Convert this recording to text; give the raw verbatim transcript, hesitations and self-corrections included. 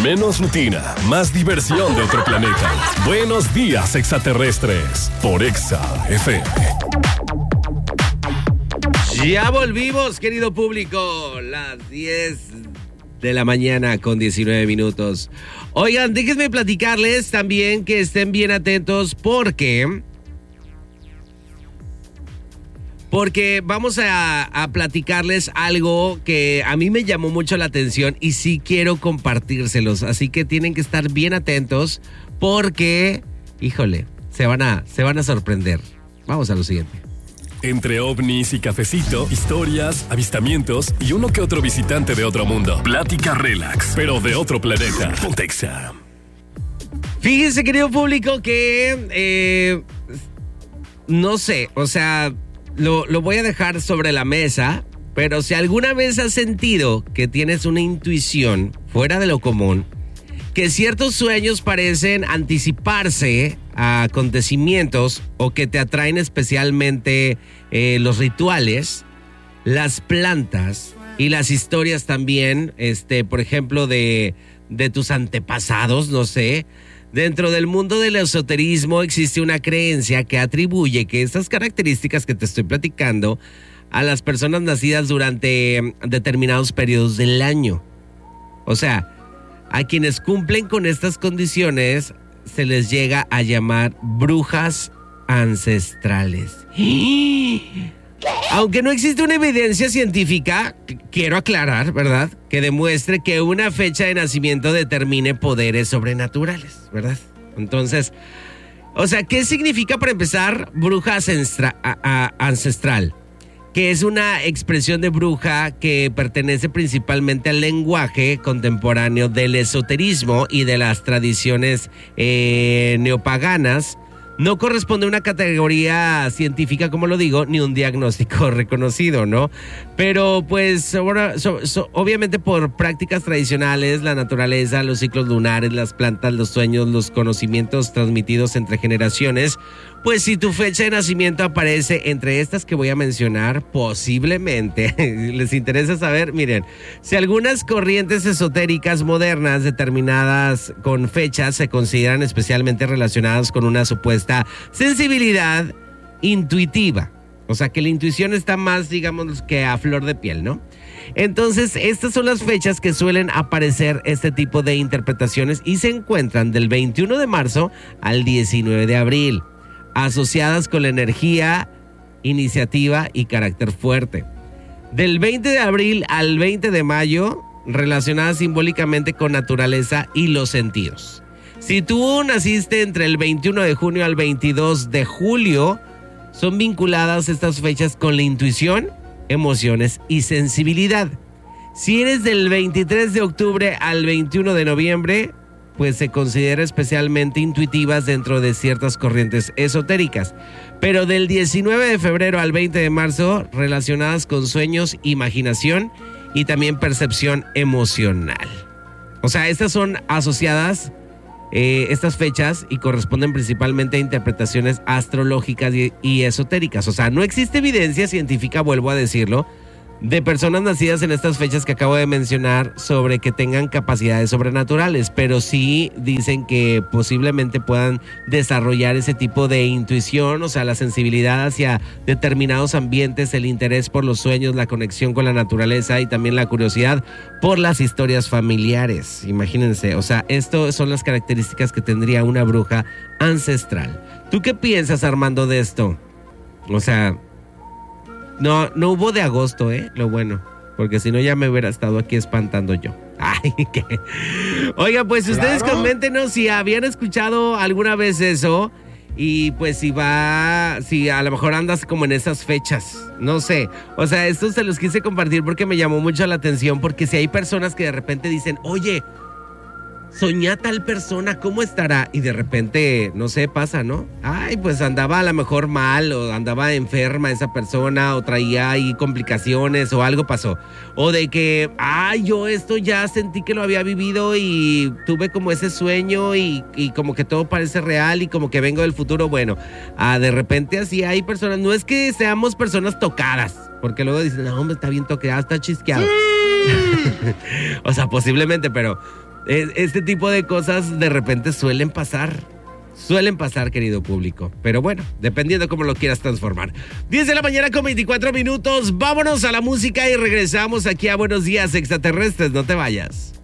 Menos rutina, más diversión de otro planeta. Buenos días, extraterrestres, por Exa F M. Ya volvimos, querido público, las diez de la mañana con diecinueve minutos. Oigan, déjenme platicarles también que estén bien atentos porque... Porque vamos a, a platicarles algo que a mí me llamó mucho la atención y sí quiero compartírselos. Así que tienen que estar bien atentos porque, híjole, se van a, se van a sorprender. Vamos a lo siguiente. Entre ovnis y cafecito, historias, avistamientos y uno que otro visitante de otro mundo. Plática relax, pero de otro planeta. Ponte Exa. Fíjense, querido público, que eh, no sé, o sea, lo, lo voy a dejar sobre la mesa, pero si alguna vez has sentido que tienes una intuición fuera de lo común, que ciertos sueños parecen anticiparse a acontecimientos o que te atraen especialmente eh, los rituales, las plantas y las historias también, este, por ejemplo, de, de tus antepasados, no sé. Dentro del mundo del esoterismo existe una creencia que atribuye que estas características que te estoy platicando a las personas nacidas durante determinados periodos del año. O sea, a quienes cumplen con estas condiciones se les llega a llamar brujas ancestrales. Aunque no existe una evidencia científica, quiero aclarar, ¿verdad?, que demuestre que una fecha de nacimiento determine poderes sobrenaturales, ¿verdad? Entonces, o sea, ¿qué significa para empezar bruja ancestra- a- a- ancestral? Que es una expresión de bruja que pertenece principalmente al lenguaje contemporáneo del esoterismo y de las tradiciones eh, neopaganas. No corresponde a una categoría científica, como lo digo, ni un diagnóstico reconocido, ¿no? Pero pues ahora, so, so, obviamente por prácticas tradicionales, la naturaleza, los ciclos lunares, las plantas, los sueños, los conocimientos transmitidos entre generaciones, pues si tu fecha de nacimiento aparece entre estas que voy a mencionar, posiblemente, les interesa saber, miren, si algunas corrientes esotéricas modernas determinadas con fechas se consideran especialmente relacionadas con una supuesta sensibilidad intuitiva. O sea, que la intuición está más, digamos, que a flor de piel, ¿no? Entonces, estas son las fechas que suelen aparecer este tipo de interpretaciones y se encuentran del veintiuno de marzo al diecinueve de abril, asociadas con la energía, iniciativa y carácter fuerte. Del veinte de abril al veinte de mayo, relacionadas simbólicamente con naturaleza y los sentidos. Si tú naciste entre el veintiuno de junio al veintidós de julio, son vinculadas estas fechas con la intuición, emociones y sensibilidad. Si eres del veintitrés de octubre al veintiuno de noviembre, pues se considera especialmente intuitivas dentro de ciertas corrientes esotéricas. Pero del diecinueve de febrero al veinte de marzo, relacionadas con sueños, imaginación y también percepción emocional. O sea, estas son asociadas, eh, estas fechas, y corresponden principalmente a interpretaciones astrológicas y, y esotéricas. O sea, no existe evidencia científica, vuelvo a decirlo, de personas nacidas en estas fechas que acabo de mencionar sobre que tengan capacidades sobrenaturales, pero sí dicen que posiblemente puedan desarrollar ese tipo de intuición, o sea, la sensibilidad hacia determinados ambientes, el interés por los sueños, la conexión con la naturaleza y también la curiosidad por las historias familiares. Imagínense, o sea, estas son las características que tendría una bruja ancestral. ¿Tú qué piensas, Armando, de esto? O sea... No, no hubo de agosto, ¿eh? Lo bueno. Porque si no ya me hubiera estado aquí espantando yo. Ay, qué. Oiga, pues ustedes claro. Coméntenos si habían escuchado alguna vez eso. Y pues si va, si a lo mejor andas como en esas fechas. No sé. O sea, esto se los quise compartir porque me llamó mucho la atención. Porque si hay personas que de repente dicen, oye, soñé a tal persona, ¿cómo estará? Y de repente, no sé, pasa, ¿no? Ay, pues andaba a lo mejor mal, o andaba enferma esa persona, o traía ahí complicaciones, o algo pasó. O de que, ay, yo esto ya sentí que lo había vivido y tuve como ese sueño y, y como que todo parece real y como que vengo del futuro. Bueno, ah, de repente así hay personas, no es que seamos personas tocadas, porque luego dicen, no, hombre, está bien tocada, está chisqueado. Sí. O sea, posiblemente, pero... Este tipo de cosas de repente suelen pasar. Suelen pasar, querido público. Pero bueno, dependiendo cómo lo quieras transformar. diez de la mañana con veinticuatro minutos. Vámonos a la música y regresamos aquí a Buenos Días Extraterrestres. No te vayas.